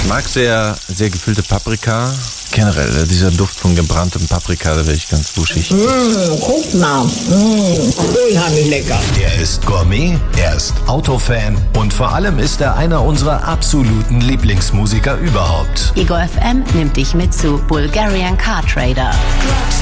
mag sehr, sehr gefüllte Paprika. Generell, dieser Duft von gebranntem Paprika, da werde ich ganz wuschig. Guck mal. Unheimlich lecker. Er ist Gourmet, er ist Autofan und vor allem ist er einer unserer absoluten Lieblingsmusiker überhaupt. Ego FM nimmt dich mit zu Bulgarian Car Trader.